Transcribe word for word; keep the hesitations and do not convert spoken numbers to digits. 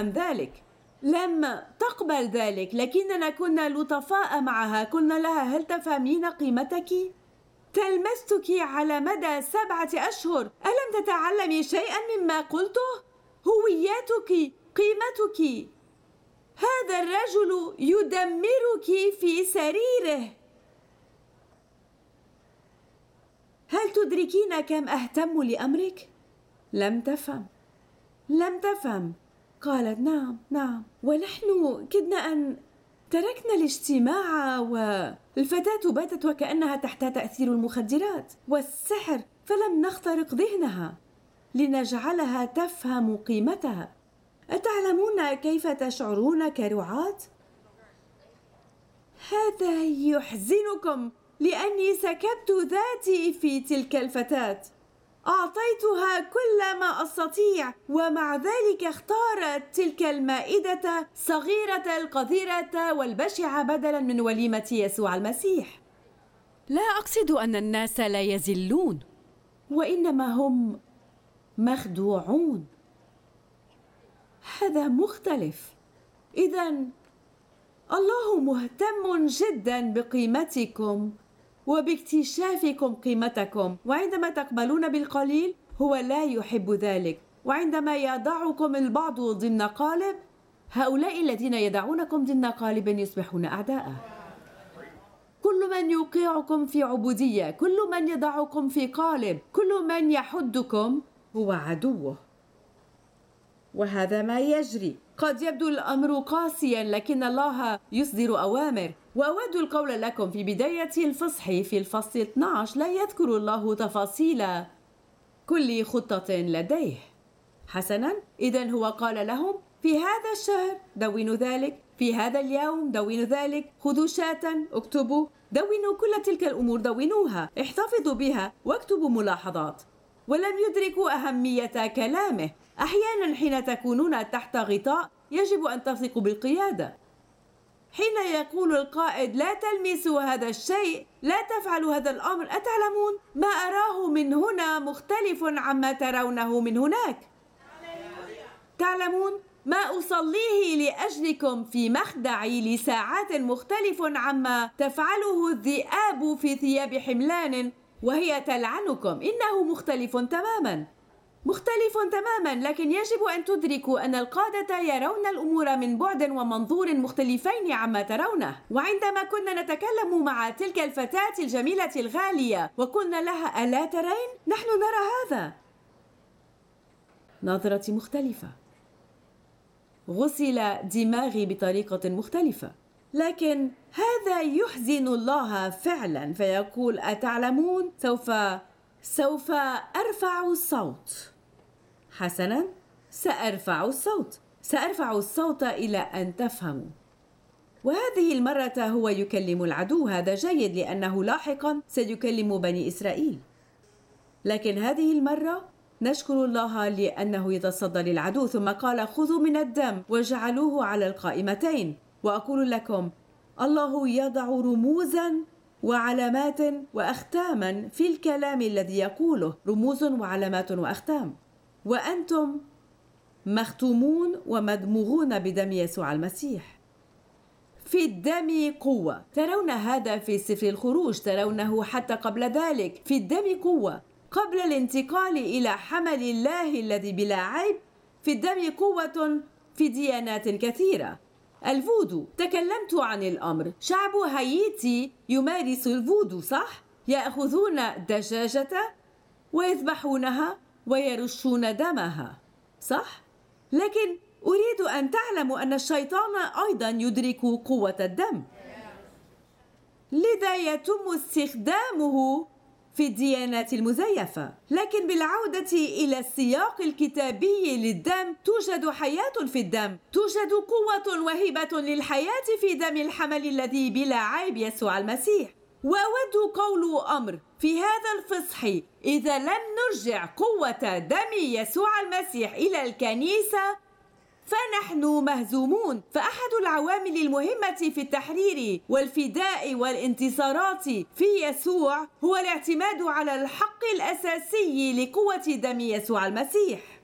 تفهم ذلك، لم تقبل ذلك، لكننا كنا لطفاء معها. قلنا لها: هل تفهمين قيمتك؟ تلمستك على مدى سبعة أشهر، ألم تتعلمي شيئا مما قلته؟ هويتك، قيمتك. هذا الرجل يدمرك في سريره. هل تدركين كم أهتم لأمرك؟ لم تفهم، لم تفهم. قالت: نعم نعم. ونحن كدنا أن تركنا الاجتماع، والفتاة باتت وكأنها تحت تأثير المخدرات والسحر، فلم نخترق ذهنها لنجعلها تفهم قيمتها. أتعلمون كيف تشعرون كرعاة؟ هذا يحزنكم لأني سكبت ذاتي في تلك الفتاة، أعطيتها كل ما أستطيع، ومع ذلك اختارت تلك المائدة الصغيرة القذرة والبشعة بدلاً من وليمة يسوع المسيح. لا أقصد أن الناس لا يزلون، وإنما هم مخدوعون. هذا مختلف. إذن الله مهتم جداً بقيمتكم وباكتشافكم قيمتكم، وعندما تقبلون بالقليل هو لا يحب ذلك، وعندما يضعكم البعض ضمن قالب، هؤلاء الذين يدعونكم ضمن قالب يصبحون أعداء. كل من يوقعكم في عبودية، كل من يضعكم في قالب، كل من يحدكم هو عدوه. وهذا ما يجري. قد يبدو الأمر قاسياً، لكن الله يصدر أوامر. وأود القول لكم في بداية الفصح في الفصل اثني عشر لا يذكر الله تفاصيل كل خطة لديه. حسناً، إذن هو قال لهم: في هذا الشهر دونوا ذلك، في هذا اليوم دونوا ذلك، خذوا شاة، اكتبوا، دونوا كل تلك الأمور، دونوها، احتفظوا بها، واكتبوا ملاحظات. ولم يدركوا أهمية كلامه. أحياناً حين تكونون تحت غطاء يجب أن تثقوا بالقيادة. حين يقول القائد: لا تلمسوا هذا الشيء، لا تفعلوا هذا الأمر، أتعلمون ما أراه من هنا مختلف عما ترونه من هناك. تعلمون ما أصليه لأجلكم في مخدعي لساعات مختلف عما تفعله الذئاب في ثياب حملان وهي تلعنكم. إنه مختلف تماماً، مختلف تماماً. لكن يجب أن تدركوا أن القادة يرون الأمور من بعد ومنظور مختلفين عما ترونه. وعندما كنا نتكلم مع تلك الفتاة الجميلة الغالية وقلنا لها: ألا ترين؟ نحن نرى هذا. نظرة مختلفة، غسل دماغي بطريقة مختلفة. لكن هذا يحزن الله فعلا، فيقول: أتعلمون سوف سوف أرفع الصوت. حسنا، سأرفع الصوت، سأرفع الصوت إلى أن تفهموا. وهذه المرة هو يكلم العدو. هذا جيد لأنه لاحقا سيكلم بني إسرائيل، لكن هذه المرة نشكر الله لأنه يتصدى للعدو. ثم قال: خذوا من الدم وجعلوه على القائمتين. وأقول لكم: الله يضع رموزا وعلامات وأختاما في الكلام الذي يقوله، رموز وعلامات وأختام، وأنتم مختومون ومدموغون بدم يسوع المسيح. في الدم قوة. ترون هذا في سفر الخروج، ترونه حتى قبل ذلك. في الدم قوة. قبل الانتقال إلى حمل الله الذي بلا عيب، في الدم قوة في ديانات كثيرة. الفودو، تكلمت عن الأمر. شعب هايتي يمارس الفودو، صح؟ يأخذون دجاجة ويذبحونها ويرشون دمها، صح؟ لكن أريد أن تعلموا أن الشيطان أيضا يدرك قوة الدم، لذا يتم استخدامه في الديانات المزيفة. لكن بالعودة إلى السياق الكتابي للدم، توجد حياة في الدم، توجد قوة وهبة للحياة في دم الحمل الذي بلا عيب يسوع المسيح. وأود قول أمر في هذا الفصح: إذا لم نرجع قوة دم يسوع المسيح إلى الكنيسة فنحن مهزومون. فأحد العوامل المهمة في التحرير والفداء والانتصارات في يسوع هو الاعتماد على الحق الأساسي لقوة دم يسوع المسيح.